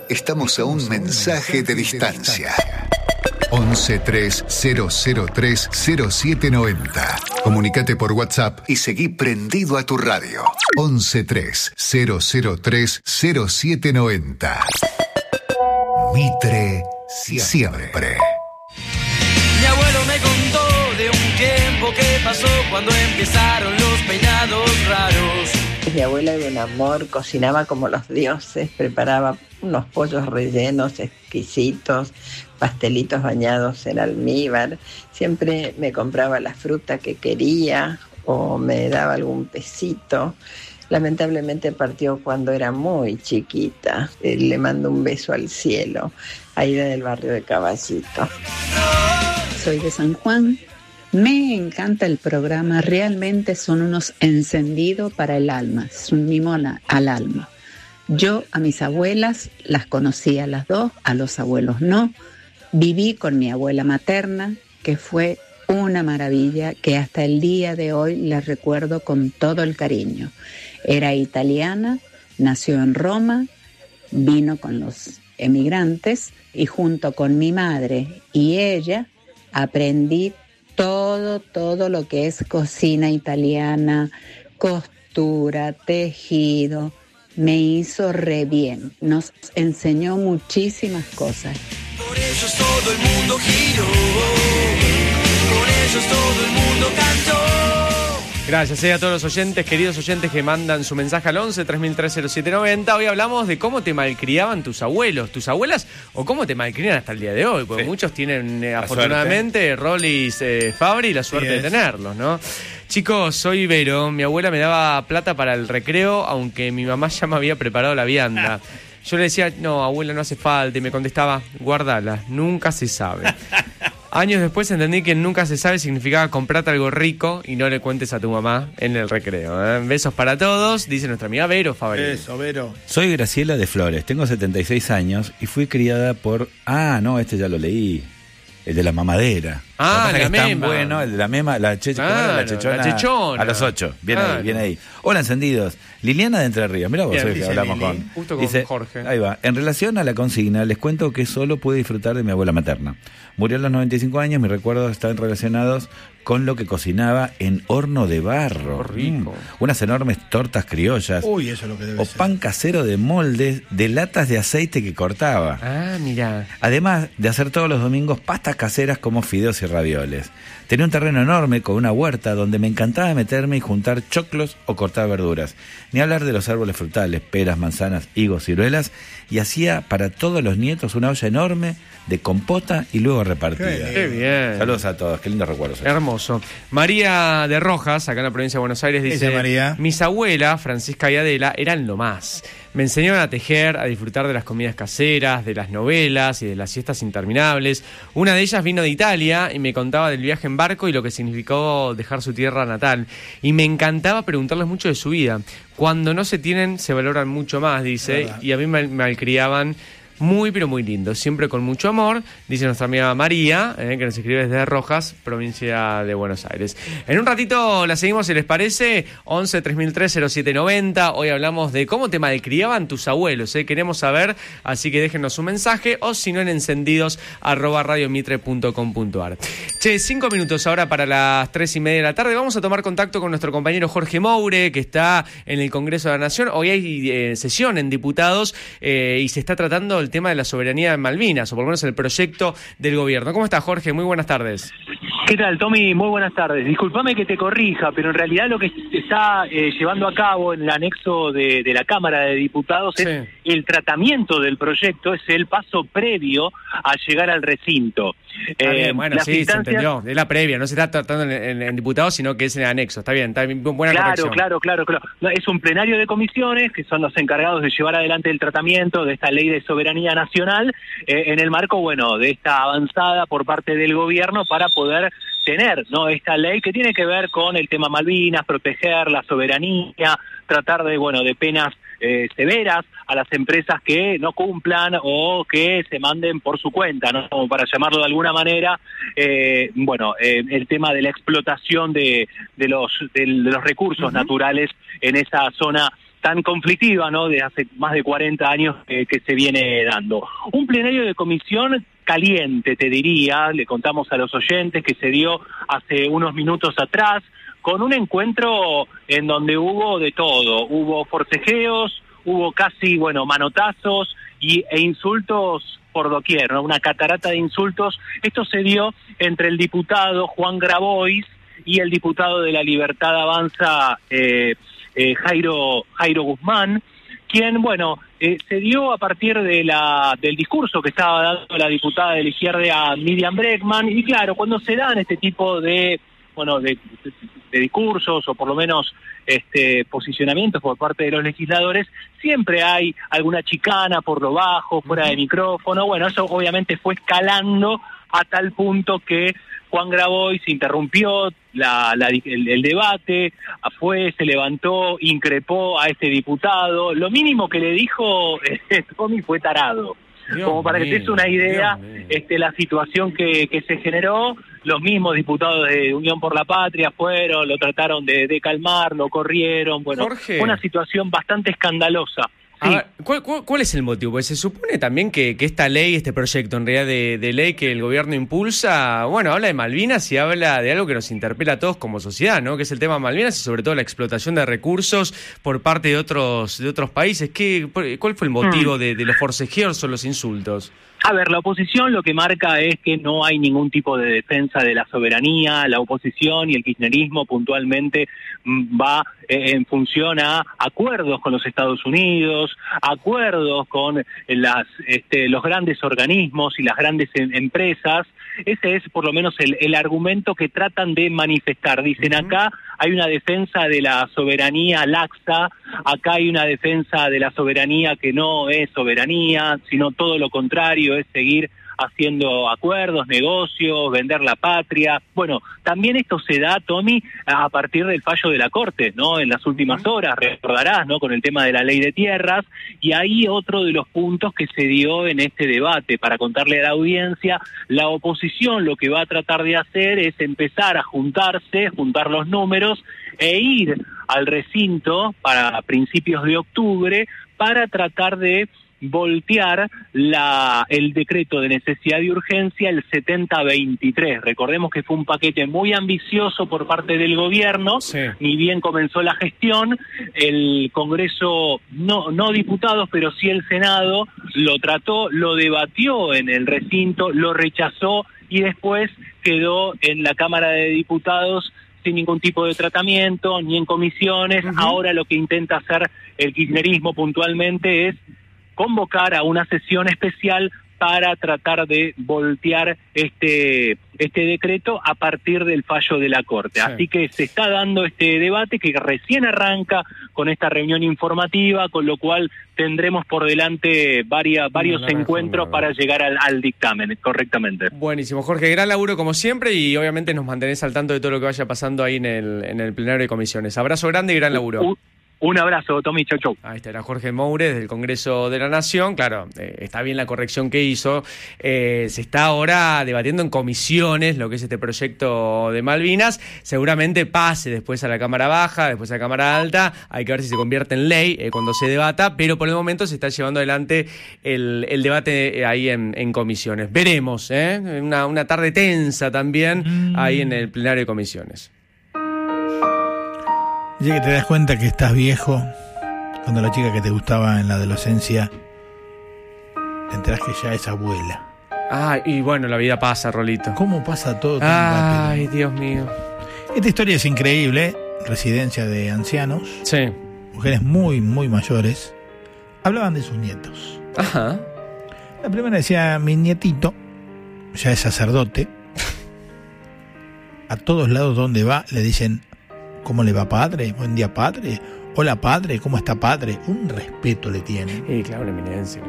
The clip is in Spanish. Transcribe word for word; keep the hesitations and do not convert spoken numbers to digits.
estamos a un mensaje de distancia. once tres cero cero tres cero siete noventa. Comunicate por WhatsApp y seguí prendido a tu radio. once tres cero cero tres cero siete noventa. Mitre siempre. Mi abuelo me contó de un tiempo que pasó cuando empezaron los peinados raros. Mi abuela era un amor, cocinaba como los dioses, preparaba unos pollos rellenos exquisitos, pastelitos bañados en almíbar. Siempre me compraba la fruta que quería o me daba algún pesito. Lamentablemente partió cuando era muy chiquita. Eh, le mando un beso al cielo, Aida del barrio de Caballito. Soy de San Juan. Me encanta el programa, realmente son unos encendidos para el alma, es un mimo al, al alma. Yo a mis abuelas las conocí a las dos, a los abuelos no. Viví con mi abuela materna, que fue una maravilla, que hasta el día de hoy la recuerdo con todo el cariño. Era italiana, nació en Roma, vino con los emigrantes y junto con mi madre y ella aprendí todo, todo lo que es cocina italiana, costura, tejido. Me hizo re bien, nos enseñó muchísimas cosas. Por ellos todo el mundo giró, por ellos todo el mundo cantó. Gracias eh, a todos los oyentes, queridos oyentes que mandan su mensaje al once tres mil tres cero siete noventa. Hoy hablamos de cómo te malcriaban tus abuelos, tus abuelas, o cómo te malcrían hasta el día de hoy, porque sí. Muchos tienen, eh, afortunadamente, Rollis eh, Fabri, la suerte de tenerlos, ¿no? Chicos, soy Vero, mi abuela me daba plata para el recreo, aunque mi mamá ya me había preparado la vianda. Yo le decía, no, abuela, no hace falta, y me contestaba, guardala, nunca se sabe. Años después entendí que nunca se sabe significaba comprarte algo rico y no le cuentes a tu mamá en el recreo. ¿eh? Besos para todos, dice nuestra amiga Vero Fabri. Eso, Vero. Soy Graciela de Flores, tengo setenta y seis años y fui criada por... Ah, no, este ya lo leí. El de la mamadera. Ah, la es mema. Tan bueno, el de la mema, la, che, claro, la, chechona, la chechona. A los ocho, bien claro. ahí, bien ahí. Hola, encendidos. Liliana de Entre Ríos, mirá vos, bien, hoy que hablamos Lili, con... justo con dice, Jorge. Ahí va. En relación a la consigna, les cuento que solo pude disfrutar de mi abuela materna. Murió a los noventa y cinco años, mis recuerdos están relacionados con lo que cocinaba en horno de barro. Oh, rico. Mm, unas enormes tortas criollas. Uy, eso es lo que debe o ser. pan casero de moldes de latas de aceite que cortaba. Ah, mira. Además de hacer todos los domingos pastas caseras como fideos y ravioles. Tenía un terreno enorme con una huerta donde me encantaba meterme y juntar choclos o cortar verduras. Ni hablar de los árboles frutales, peras, manzanas, higos, ciruelas. Y hacía para todos los nietos una olla enorme de compota y luego repartida. Qué, qué bien. Saludos a todos, qué lindos recuerdos. Hermoso. María de Rojas, acá en la provincia de Buenos Aires, dice: María. Mis abuelas, Francisca y Adela, eran lo más. Me enseñaron a tejer, a disfrutar de las comidas caseras, de las novelas y de las siestas interminables. Una de ellas vino de Italia y me contaba del viaje en barco y lo que significó dejar su tierra natal. Y me encantaba preguntarles mucho de su vida. Cuando no se tienen, se valoran mucho más, dice. ¿verdad? Y a mí me malcriaban muy, pero muy lindo. Siempre con mucho amor, dice nuestra amiga María, eh, que nos escribe desde Rojas, provincia de Buenos Aires. En un ratito la seguimos, si les parece, once tres mil tres cero siete noventa. Hoy hablamos de cómo te malcriaban tus abuelos, eh. Queremos saber, así que déjenos un mensaje, o si no en encendidos, arroba radiomitre punto com punto ar. Che, cinco minutos ahora para las tres y media de la tarde. Vamos a tomar contacto con nuestro compañero Jorge Moure, que está en el Congreso de la Nación. Hoy hay eh, sesión en diputados eh, y se está tratando el tema de la soberanía en Malvinas, o por lo menos el proyecto del gobierno. ¿Cómo estás, Jorge? Muy buenas tardes. ¿Qué tal, Tommy? Muy buenas tardes. Disculpame que te corrija, pero en realidad lo que se está eh, llevando a cabo en el anexo de, de la Cámara de Diputados sí. es el tratamiento del proyecto, es el paso previo a llegar al recinto. Está bien, bueno, sí, instancias... se entendió. Es la previa, no se está tratando en, en, en diputados, sino que es en el anexo. Está bien, está bien, buena claro, corrección. Claro, claro, claro. Es un plenario de comisiones que son los encargados de llevar adelante el tratamiento de esta ley de soberanía nacional eh, en el marco, bueno, de esta avanzada por parte del gobierno para poder tener, ¿no?, esta ley que tiene que ver con el tema Malvinas, proteger la soberanía, tratar de, bueno, de penas eh, severas a las empresas que no cumplan o que se manden por su cuenta, ¿no?, como para llamarlo de alguna manera, eh, bueno, eh, el tema de la explotación de, de los de, de los recursos uh-huh. naturales en esa zona tan conflictiva, ¿no?, de hace más de cuarenta años eh, que se viene dando. Un plenario de comisión caliente, te diría, le contamos a los oyentes que se dio hace unos minutos atrás, con un encuentro en donde hubo de todo, hubo forcejeos, hubo casi, bueno, manotazos y, e insultos por doquier, ¿no?, una catarata de insultos. Esto se dio entre el diputado Juan Grabois y el diputado de La Libertad Avanza, eh, eh, Jairo, Jairo Guzmán, quien, bueno, eh, se dio a partir de la del discurso que estaba dando la diputada de la izquierda Miriam Bregman, y claro, cuando se dan este tipo de, bueno, de, de, de discursos, o por lo menos este posicionamientos por parte de los legisladores, siempre hay alguna chicana por lo bajo, fuera de micrófono. Bueno, eso obviamente fue escalando a tal punto que Juan Grabois interrumpió la, la, el, el debate, fue, se levantó, increpó a este diputado. Lo mínimo que le dijo eh, Tommy fue tarado. Dios Como para mío, que te des una idea, este, la situación que, que se generó, los mismos diputados de Unión por la Patria fueron, lo trataron de, de calmar, lo corrieron. Bueno, Jorge, una situación bastante escandalosa. A Sí. ver, ¿cuál, cuál, ¿cuál es el motivo? Pues se supone también que, que esta ley, este proyecto en realidad de, de ley que el gobierno impulsa, bueno, habla de Malvinas y habla de algo que nos interpela a todos como sociedad, ¿no? Que es el tema de Malvinas y sobre todo la explotación de recursos por parte de otros de otros países. ¿Qué, ¿Cuál fue el motivo de, de los forcejeos o los insultos? A ver, la oposición lo que marca es que no hay ningún tipo de defensa de la soberanía. La oposición y el kirchnerismo puntualmente va eh, en función a acuerdos con los Estados Unidos, acuerdos con las este, los grandes organismos y las grandes em- empresas. Ese es por lo menos el, el argumento que tratan de manifestar. Dicen, uh-huh. acá hay una defensa de la soberanía laxa, acá hay una defensa de la soberanía que no es soberanía, sino todo lo contrario, es seguir haciendo acuerdos, negocios, vender la patria. Bueno, también esto se da, Tommy, a partir del fallo de la Corte, ¿no? En las últimas horas, recordarás, ¿no?, con el tema de la ley de tierras, y ahí otro de los puntos que se dio en este debate. Para contarle a la audiencia, la oposición lo que va a tratar de hacer es empezar a juntarse, juntar los números e ir al recinto para principios de octubre para tratar de voltear la el decreto de necesidad y urgencia, el setenta veintitrés. Recordemos que fue un paquete muy ambicioso por parte del gobierno, sí. Ni bien comenzó la gestión, el Congreso, no, no diputados, pero sí el Senado, lo trató, lo debatió en el recinto, lo rechazó y después quedó en la Cámara de Diputados sin ningún tipo de tratamiento, ni en comisiones. Uh-huh. Ahora lo que intenta hacer el kirchnerismo puntualmente es convocar a una sesión especial para tratar de voltear este este decreto a partir del fallo de la Corte. Sí. Así que se está dando este debate que recién arranca con esta reunión informativa, con lo cual tendremos por delante varias, varios no, no, encuentros no, no, no. para llegar al, al dictamen, correctamente. Buenísimo, Jorge, gran laburo como siempre y obviamente nos mantenés al tanto de todo lo que vaya pasando ahí en el, en el plenario de comisiones. Abrazo grande y gran laburo. Uh, uh. Un abrazo, Tommy, chau, chau. Ahí está, era Jorge Moure del Congreso de la Nación. Claro, eh, está bien la corrección que hizo. Eh, se está ahora debatiendo en comisiones lo que es este proyecto de Malvinas. Seguramente pase después a la Cámara Baja, después a la Cámara Alta. Hay que ver si se convierte en ley eh, cuando se debata, pero por el momento se está llevando adelante el, el debate ahí en, en comisiones. Veremos, ¿eh? Una, una tarde tensa también mm. ahí en el plenario de comisiones. Ya que te das cuenta que estás viejo, cuando la chica que te gustaba en la adolescencia, te enterás que ya es abuela. Ah, y bueno, la vida pasa, Rolito. ¿Cómo pasa todo tan rápido? Ay, rápido? Dios mío. Esta historia es increíble. Residencia de ancianos. Sí. Mujeres muy, muy mayores. Hablaban de sus nietos. Ajá. La primera decía, mi nietito, ya es sacerdote. A todos lados donde va le dicen, ¿cómo le va, padre? Buen día, padre. Hola, padre. ¿Cómo está, padre? Un respeto le tienen. Sí, claro, una eminencia.